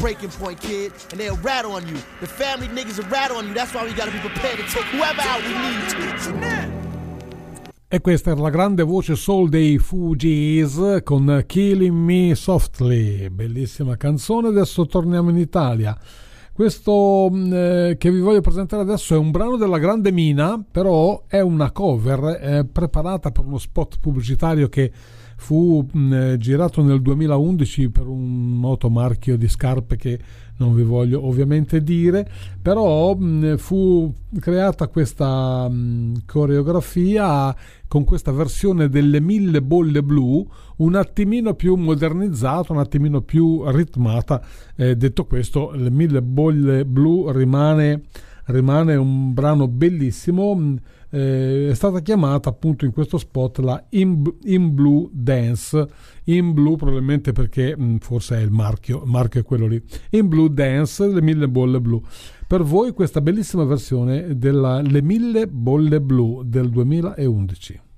breaking point, kid, and they'll rat on you. The family niggas will rat on you. That's why we gotta be prepared to take whoever out we need to. E questa era la grande voce soul dei Fugees con Killing Me Softly, bellissima canzone. Adesso torniamo in Italia. Questo che vi voglio presentare adesso è un brano della Grande Mina, però è una cover preparata per uno spot pubblicitario che fu girato nel 2011 per un noto marchio di scarpe che non vi voglio ovviamente dire, però fu creata questa coreografia con questa versione delle 1000 bolle blu, un attimino più modernizzata, un attimino più ritmata. Detto questo, le 1000 bolle blu rimane un brano bellissimo. È stata chiamata appunto in questo spot la In Blue Dance, in blu probabilmente perché forse è il marchio è quello lì, In Blue Dance, le 1000 bolle blu. Per voi questa bellissima versione della Le 1000 bolle blu del 2011.